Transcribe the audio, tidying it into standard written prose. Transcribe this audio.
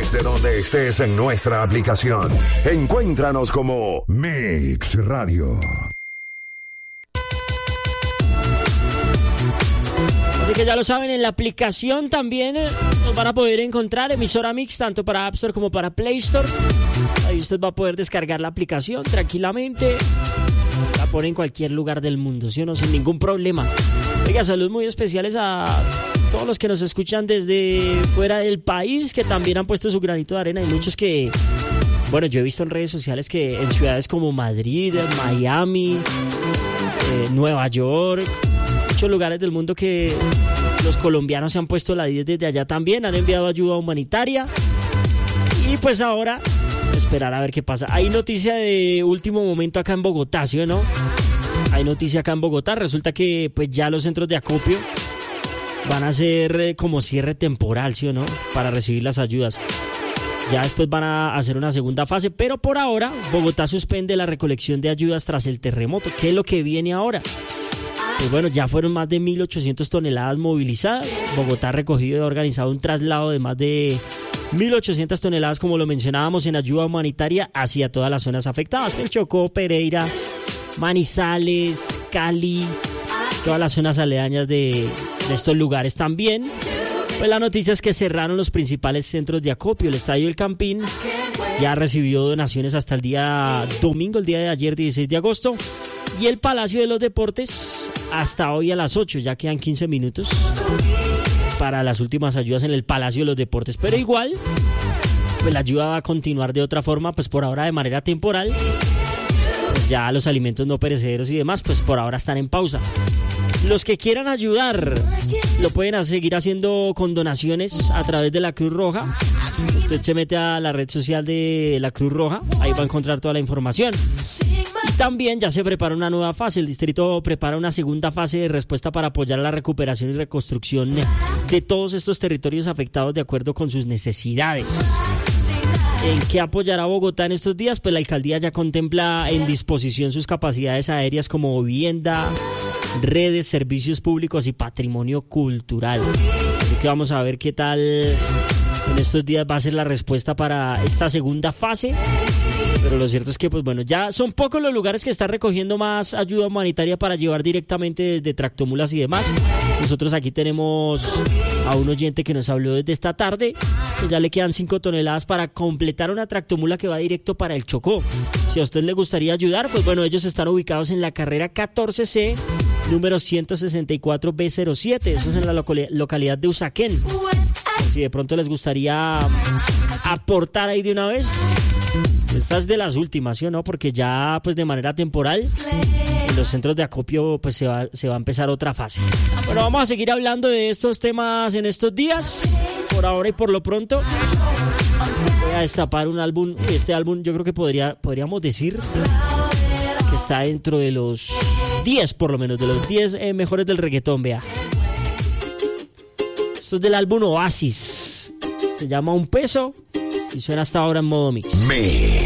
desde donde estés en nuestra aplicación. Encuéntranos como Mix Radio. Así que ya lo saben, en la aplicación también nos van a poder encontrar emisora Mix, tanto para App Store como para Play Store. Ahí usted va a poder descargar la aplicación tranquilamente. La pone en cualquier lugar del mundo, ¿sí o no? Sin ningún problema. Oiga, saludos muy especiales a todos los que nos escuchan desde fuera del país, que también han puesto su granito de arena. Hay muchos que, bueno, yo he visto en redes sociales que en ciudades como Madrid, Miami, Nueva York, muchos lugares del mundo que los colombianos se han puesto la 10 desde allá también, han enviado ayuda humanitaria. Y pues ahora, esperar a ver qué pasa. Hay noticia de último momento acá en Bogotá, ¿sí o no? Hay noticia acá en Bogotá. Resulta que pues ya los centros de acopio van a ser como cierre temporal, ¿sí o no? Para recibir las ayudas. Ya después van a hacer una segunda fase, pero por ahora Bogotá suspende la recolección de ayudas tras el terremoto. ¿Qué es lo que viene ahora? Pues bueno, ya fueron más de 1.800 toneladas movilizadas. Bogotá ha recogido y ha organizado un traslado de más de 1.800 toneladas, como lo mencionábamos, en ayuda humanitaria hacia todas las zonas afectadas. El Chocó, Pereira, Manizales, Cali, todas las zonas aledañas de estos lugares también. Pues la noticia es que cerraron los principales centros de acopio. El Estadio El Campín ya recibió donaciones hasta el día domingo, el día de ayer, 16 de agosto. Y el Palacio de los Deportes hasta hoy a las 8, ya quedan 15 minutos para las últimas ayudas en el Palacio de los Deportes. Pero igual, pues la ayuda va a continuar de otra forma, pues por ahora de manera temporal. Pues ya los alimentos no perecederos y demás, pues por ahora están en pausa. Los que quieran ayudar lo pueden seguir haciendo con donaciones a través de la Cruz Roja. Usted se mete a la red social de la Cruz Roja, ahí va a encontrar toda la información. Y también ya se prepara una nueva fase. El distrito prepara una segunda fase de respuesta para apoyar la recuperación y reconstrucción de todos estos territorios afectados de acuerdo con sus necesidades. ¿En qué apoyará a Bogotá en estos días? Pues la alcaldía ya contempla en disposición sus capacidades aéreas como vivienda, redes, servicios públicos y patrimonio cultural. Así que vamos a ver qué tal en estos días va a ser la respuesta para esta segunda fase. Pero lo cierto es que, pues bueno, ya son pocos los lugares que están recogiendo más ayuda humanitaria para llevar directamente desde tractomulas y demás. Nosotros aquí tenemos a un oyente que nos habló desde esta tarde, que ya le quedan 5 toneladas para completar una tractomula que va directo para el Chocó. Si a usted le gustaría ayudar, pues bueno, ellos están ubicados en la carrera 14C, número 164B07. Eso es en la localidad de Usaquén. Si de pronto les gustaría aportar ahí de una vez, esta es de las últimas, ¿sí o no? Porque ya pues de manera temporal en los centros de acopio pues se va a empezar otra fase. Bueno, vamos a seguir hablando de estos temas en estos días. Por ahora y por lo pronto voy a destapar un álbum. Este álbum yo creo que podríamos decir que está dentro de los 10, por lo menos, de los 10 mejores del reggaetón, vea. Esto es del álbum Oasis. Se llama Un Peso y suena hasta ahora en modo mix.